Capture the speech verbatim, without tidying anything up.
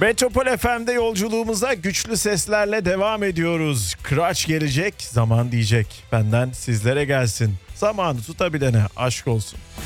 Metropol F M'de yolculuğumuza güçlü seslerle devam ediyoruz. Kıraç gelecek, zaman diyecek. Benden sizlere gelsin. Zamanı tutabilene aşk olsun.